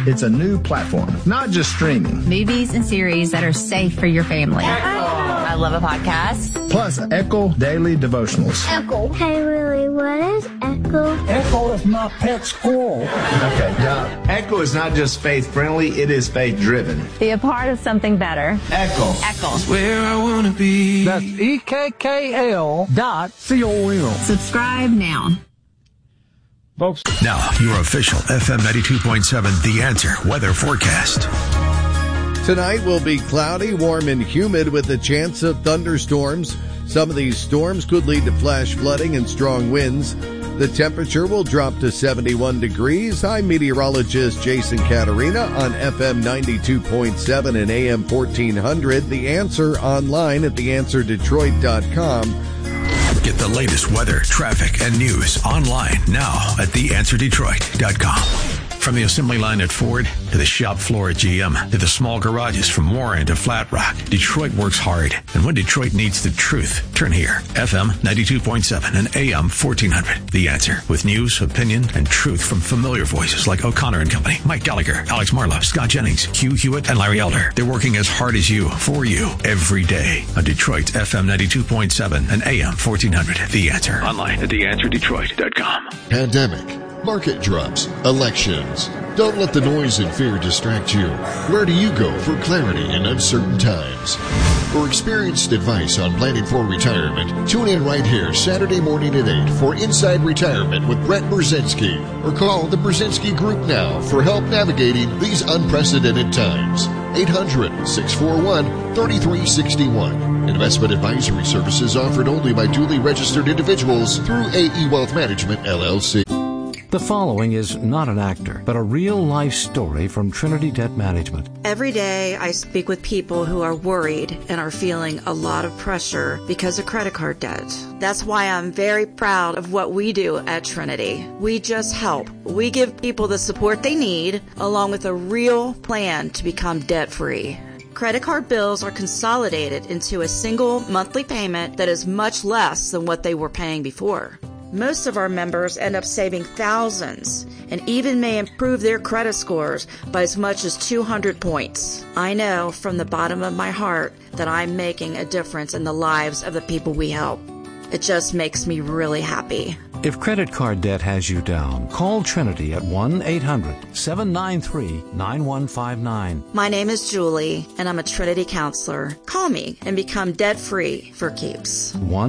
It's a new platform, not just streaming. Movies and series that are safe for your family. I love a podcast. Plus, Echo Daily Devotionals. Echo. Hey, Willie, what is Echo? Echo is my pet squirrel. Okay, now, Echo is not just faith-friendly, it is faith-driven. Be a part of something better. Echo. Echo. Where I want to be. That's EKKL.com. Subscribe now. Folks. Now, your official FM 92.7 The Answer weather forecast. Tonight will be cloudy, warm, and humid with a chance of thunderstorms. Some of these storms could lead to flash flooding and strong winds. The temperature will drop to 71 degrees. I'm meteorologist Jason Caterina on FM 92.7 and AM 1400. The Answer online at theanswerdetroit.com. Get the latest weather, traffic, and news online now at theanswerdetroit.com. From the assembly line at Ford to the shop floor at GM to the small garages from Warren to Flat Rock, Detroit works hard. And when Detroit needs the truth, turn here. FM 92.7 and AM 1400. The Answer with news, opinion, and truth from familiar voices like O'Connor and Company, Mike Gallagher, Alex Marlowe, Scott Jennings, Hugh Hewitt, and Larry Elder. They're working as hard as you, for you, every day on Detroit's FM 92.7 and AM 1400. The Answer. Online at theanswerdetroit.com. Pandemic. Market drops, elections. Don't let the noise and fear distract you. Where do you go for clarity in uncertain times? For experienced advice on planning for retirement, tune in right here Saturday morning at 8 for Inside Retirement with Brett Brzezinski, or call the Brzezinski Group now for help navigating these unprecedented times. 800-641-3361. Investment advisory services offered only by duly registered individuals through AE Wealth Management, LLC. The following is not an actor, but a real-life story from Trinity Debt Management. Every day I speak with people who are worried and are feeling a lot of pressure because of credit card debt. That's why I'm very proud of what we do at Trinity. We just help. We give people the support they need, along with a real plan to become debt-free. Credit card bills are consolidated into a single monthly payment that is much less than what they were paying before. Most of our members end up saving thousands and even may improve their credit scores by as much as 200 points. I know from the bottom of my heart that I'm making a difference in the lives of the people we help. It just makes me really happy. If credit card debt has you down, call Trinity at 1-800-793-9159. My name is Julie, and I'm a Trinity counselor. Call me and become debt-free for keeps.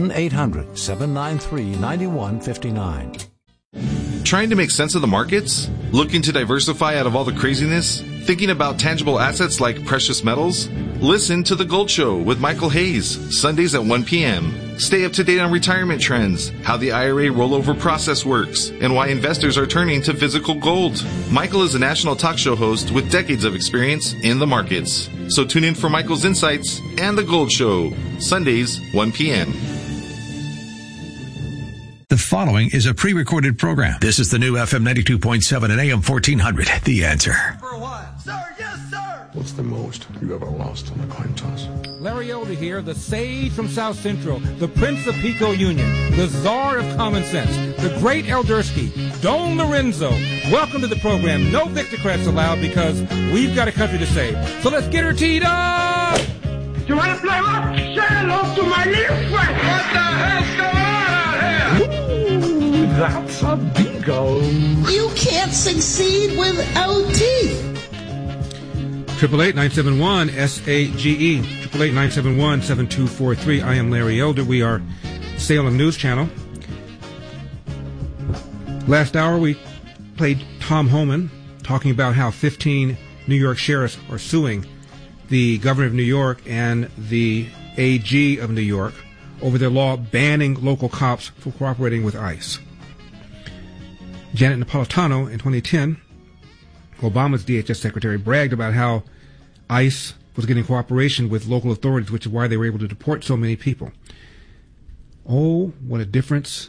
1-800-793-9159. Trying to make sense of the markets? Looking to diversify out of all the craziness? Thinking about tangible assets like precious metals? Listen to The Gold Show with Michael Hayes, Sundays at 1 p.m. Stay up to date on retirement trends, how the IRA rollover process works, and why investors are turning to physical gold. Michael is a national talk show host with decades of experience in the markets. So tune in for Michael's insights and The Gold Show, Sundays, 1 p.m. The following is a pre-recorded program. This is the new FM 92.7 and AM 1400. The Answer. For what? Sir, yes, sir. What's the most you ever lost on a coin toss? Larry Elder here, the sage from South Central, the Prince of Pico Union, the Czar of Common Sense, the great Eldersky, Don Lorenzo. Welcome to the program. No Victocrats allowed because we've got a country to save. So let's get her teed up! You want to play rock? Say hello to my little friend. What the hell's going on out here? Ooh, that's a bingo. You can't succeed without teeth. 888-971-SAGE, 888-971-7243. I am Larry Elder. We are Salem News Channel. Last hour we played Tom Homan talking about how 15 New York sheriffs are suing the governor of New York and the AG of New York over their law banning local cops from cooperating with ICE. Janet Napolitano in 2010, Obama's DHS secretary, bragged about how ICE was getting cooperation with local authorities, which is why they were able to deport so many people. Oh, what a difference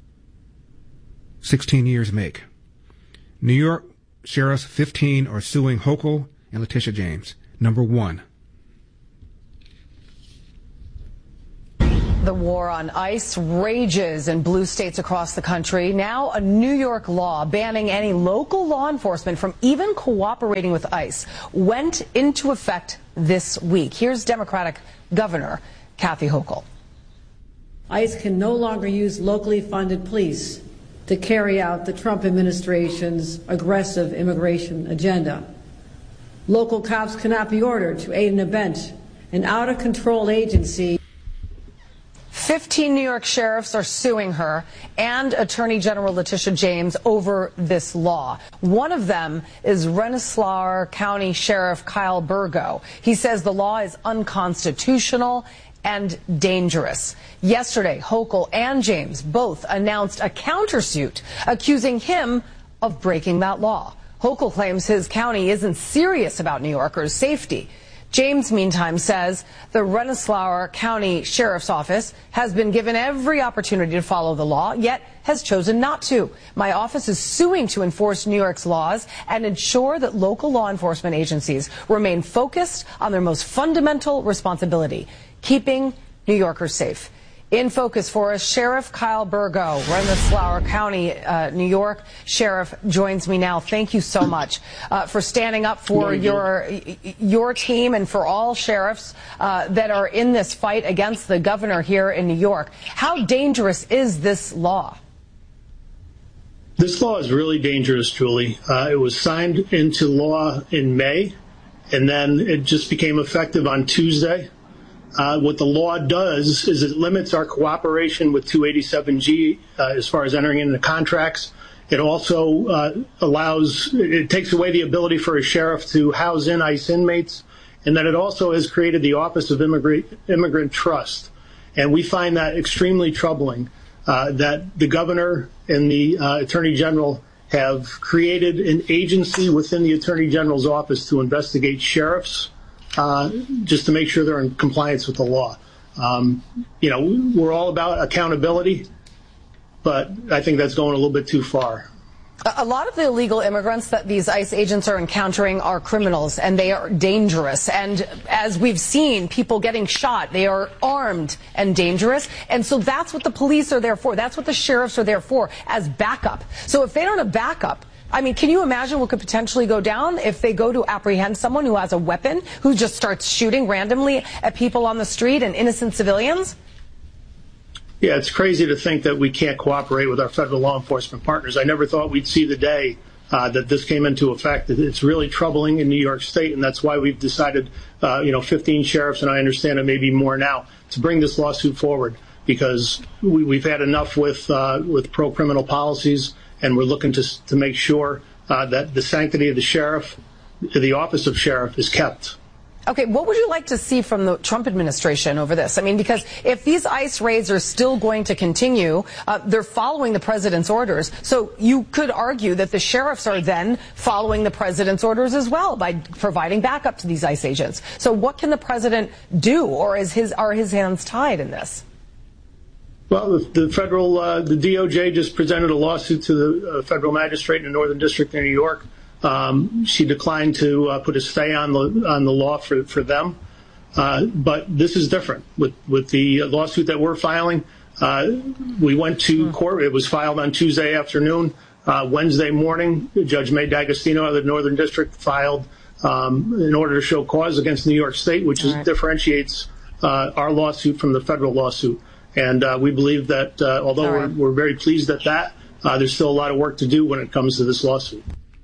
16 years make. New York sheriffs 15 are suing Hochul and Letitia James. Number one. The war on ICE rages in blue states across the country. Now a New York law banning any local law enforcement from even cooperating with ICE went into effect this week. Here's Democratic Governor Kathy Hochul. ICE can no longer use locally funded police to carry out the Trump administration's aggressive immigration agenda. Local cops cannot be ordered to aid and abet an out-of-control agency. 15 New York sheriffs are suing her and Attorney General Letitia James over this law. One of them is Rensselaer County Sheriff Kyle Burgo. He says the law is unconstitutional and dangerous. Yesterday, Hochul and James both announced a countersuit accusing him of breaking that law. Hochul claims his county isn't serious about New Yorkers' safety. James, meantime, says the Rensselaer County Sheriff's Office has been given every opportunity to follow the law, yet has chosen not to. My office is suing to enforce New York's laws and ensure that local law enforcement agencies remain focused on their most fundamental responsibility, keeping New Yorkers safe. In focus for us, Sheriff Kyle Burgo, Rensselaer County, New York Sheriff, joins me now. Thank you so much for standing up for your team and for all sheriffs that are in this fight against the governor here in New York. How dangerous is this law? This law is really dangerous, Julie. It was signed into law in May, and then it just became effective on Tuesday. What the law does is it limits our cooperation with 287G as far as entering into contracts. It also it takes away the ability for a sheriff to house in ICE inmates, and then it also has created the Office of Immigrant Trust. And we find that extremely troubling, that the governor and the Attorney General have created an agency within the Attorney General's office to investigate sheriffs, just to make sure they're in compliance with the law. We're all about accountability, but I think that's going a little bit too far. A lot of the illegal immigrants that these ICE agents are encountering are criminals, and they are dangerous. And as we've seen, people getting shot, they are armed and dangerous. And so that's what the police are there for. That's what the sheriffs are there for, as backup. So if they don't have backup, I mean, can you imagine what could potentially go down if they go to apprehend someone who has a weapon, who just starts shooting randomly at people on the street and innocent civilians? Yeah, it's crazy to think that we can't cooperate with our federal law enforcement partners. I never thought we'd see the day that this came into effect. It's really troubling in New York State, and that's why we've decided, 15 sheriffs, and I understand it may be more now, to bring this lawsuit forward, because we've had enough with pro-criminal policies. And we're looking to make sure that the sanctity of the sheriff, the office of sheriff, is kept. Okay, what would you like to see from the Trump administration over this? I mean, because if these ICE raids are still going to continue, they're following the president's orders. So you could argue that the sheriffs are then following the president's orders as well by providing backup to these ICE agents. So what can the president do, or are his hands tied in this? Well, the DOJ just presented a lawsuit to the federal magistrate in the Northern District of New York. She declined to put a stay on the law for them. But this is different. With the lawsuit that we're filing, we went to court. It was filed on Tuesday afternoon. Wednesday morning, Judge May D'Agostino of the Northern District filed an order to show cause against New York State, which differentiates our lawsuit from the federal lawsuit. And we believe that although we're very pleased at that, there's still a lot of work to do when it comes to this lawsuit.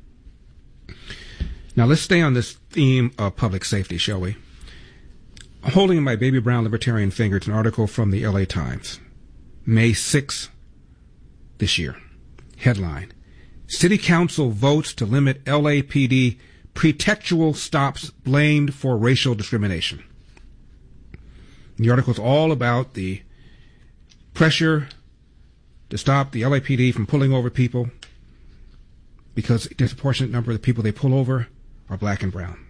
Now let's stay on this theme of public safety, shall we? I'm holding in my baby brown libertarian finger an article from the LA Times, May 6th this year. Headline: City Council votes to limit LAPD pretextual stops blamed for racial discrimination. The article is all about the pressure to stop the LAPD from pulling over people because a disproportionate number of the people they pull over are black and brown.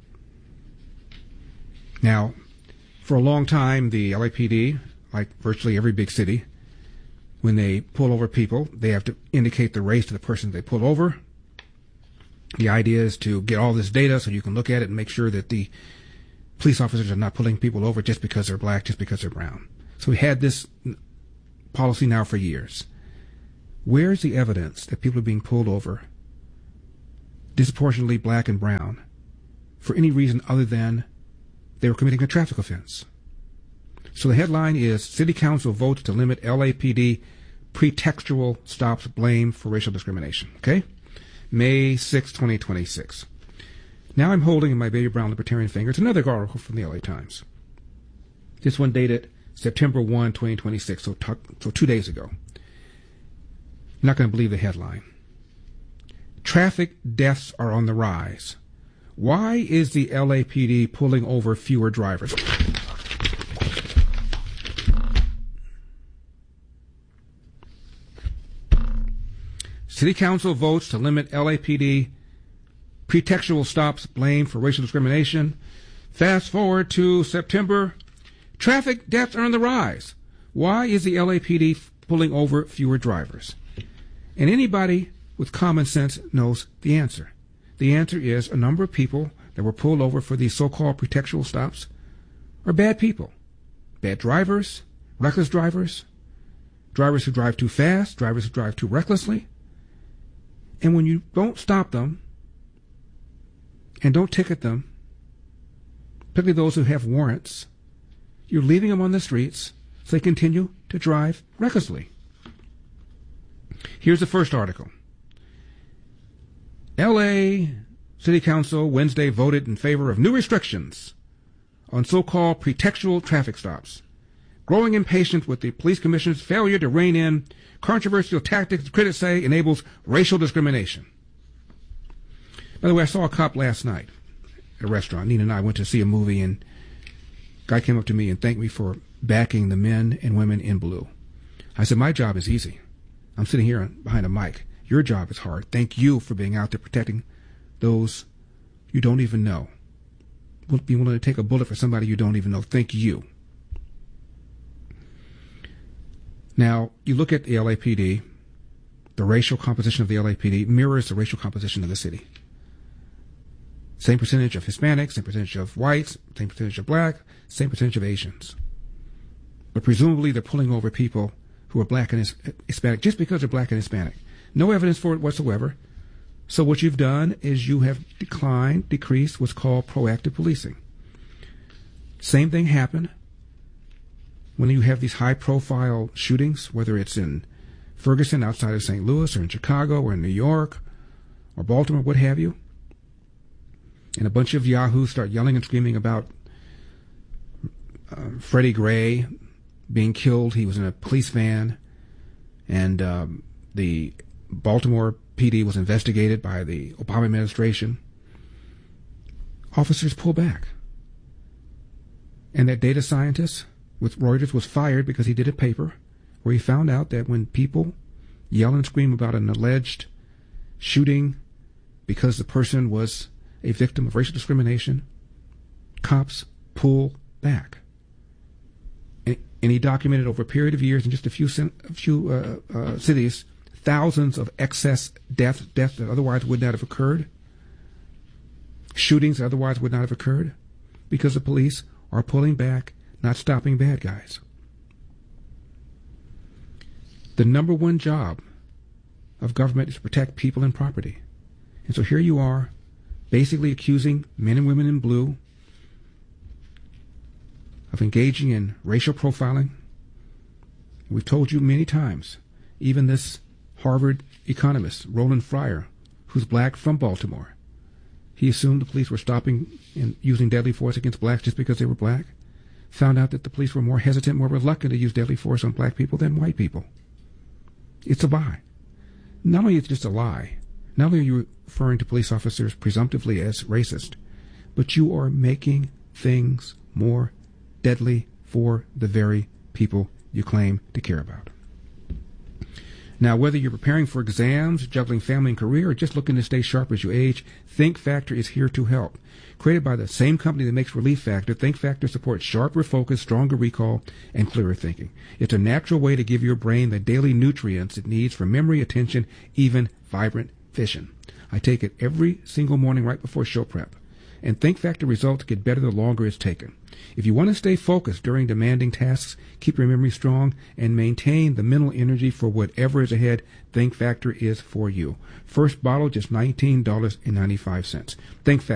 Now, for a long time, the LAPD, like virtually every big city, when they pull over people, they have to indicate the race to the person they pull over. The idea is to get all this data so you can look at it and make sure that the police officers are not pulling people over just because they're black, just because they're brown. So we had this policy now for years. Where's the evidence that people are being pulled over, disproportionately black and brown, for any reason other than they were committing a traffic offense? So the headline is, City Council votes to limit LAPD pretextual stops blame for racial discrimination. Okay? May 6, 2026. Now I'm holding in my baby brown libertarian fingers another article from the LA Times. This one dated September 1, 2026, so 2 days ago. You're not going to believe the headline. Traffic deaths are on the rise. Why is the LAPD pulling over fewer drivers? City Council votes to limit LAPD pretextual stops blame for racial discrimination. Fast forward to September. Traffic deaths are on the rise. Why is the LAPD pulling over fewer drivers? And anybody with common sense knows the answer. The answer is a number of people that were pulled over for these so-called pretextual stops are bad people. Bad drivers, reckless drivers, drivers who drive too fast, drivers who drive too recklessly. And when you don't stop them and don't ticket them, particularly those who have warrants, you're leaving them on the streets so they continue to drive recklessly. Here's the first article. L.A. City Council Wednesday voted in favor of new restrictions on so-called pretextual traffic stops. Growing impatience with the police commissioner's failure to rein in controversial tactics critics say enables racial discrimination. By the way, I saw a cop last night at a restaurant. Nina and I went to see a movie, and a guy came up to me and thanked me for backing the men and women in blue. I said, my job is easy. I'm sitting here behind a mic. Your job is hard. Thank you for being out there protecting those you don't even know. Won't be willing to take a bullet for somebody you don't even know. Thank you. Now, you look at the LAPD, the racial composition of the LAPD mirrors the racial composition of the city. Same percentage of Hispanics, same percentage of whites, same percentage of black, same percentage of Asians. But presumably they're pulling over people who are black and Hispanic just because they're black and Hispanic. No evidence for it whatsoever. So what you've done is you have decreased what's called proactive policing. Same thing happened when you have these high-profile shootings, whether it's in Ferguson outside of St. Louis or in Chicago or in New York or Baltimore, what have you. And a bunch of yahoos start yelling and screaming about Freddie Gray being killed. He was in a police van, and the Baltimore PD was investigated by the Obama administration. Officers pull back. And that data scientist with Reuters was fired because he did a paper where he found out that when people yell and scream about an alleged shooting because the person was a victim of racial discrimination, cops pull back. And he documented over a period of years in just a few cities thousands of excess deaths that otherwise would not have occurred, shootings that otherwise would not have occurred, because the police are pulling back, not stopping bad guys. The number one job of government is to protect people and property. And so here you are, basically accusing men and women in blue of engaging in racial profiling. We've told you many times, even this Harvard economist, Roland Fryer, who's black from Baltimore, he assumed the police were stopping and using deadly force against blacks just because they were black, found out that the police were more hesitant, more reluctant to use deadly force on black people than white people. It's a lie. Not only is it just a lie, not only are you referring to police officers presumptively as racist, but you are making things more deadly for the very people you claim to care about. Now, whether you're preparing for exams, juggling family and career, or just looking to stay sharp as you age, Think Factor is here to help. Created by the same company that makes Relief Factor, Think Factor supports sharper focus, stronger recall, and clearer thinking. It's a natural way to give your brain the daily nutrients it needs for memory, attention, even vibrant vision. I take it every single morning right before show prep. and Think Factor results get better the longer it's taken. If you want to stay focused during demanding tasks, keep your memory strong, and maintain the mental energy for whatever is ahead, Think Factor is for you. First bottle, just $19.95. Think Factor.